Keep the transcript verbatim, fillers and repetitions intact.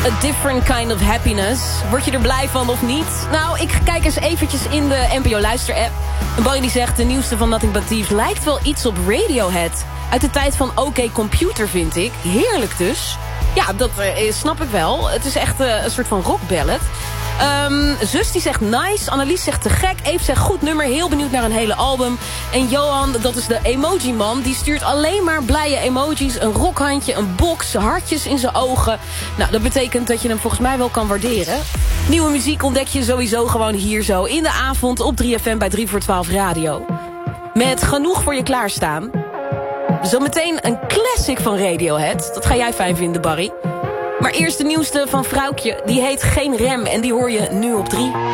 A different kind of happiness. Word je er blij van of niet? Nou, ik kijk eens eventjes in de N P O Luister-app. En Barry die zegt, de nieuwste van Nothing But Thieves lijkt wel iets op Radiohead. Uit de tijd van OK Computer, vind ik. Heerlijk dus. Ja, dat uh, snap ik wel. Het is echt uh, een soort van rockballad. Um, Zus die zegt nice. Annelies zegt te gek. Eve zegt goed nummer. Heel benieuwd naar een hele album. En Johan, dat is de emoji man. Die stuurt alleen maar blije emojis. Een rockhandje, een box, hartjes in zijn ogen. Nou, dat betekent dat je hem volgens mij wel kan waarderen. Nieuwe muziek ontdek je sowieso gewoon hier zo. In de avond op drie F M bij drie voor twaalf Radio. Met genoeg voor je klaarstaan. Zometeen een classic van Radiohead. Dat ga jij fijn vinden, Barry. Maar eerst de nieuwste van Vrouwtje. Die heet Geen Rem en die hoor je nu op drie.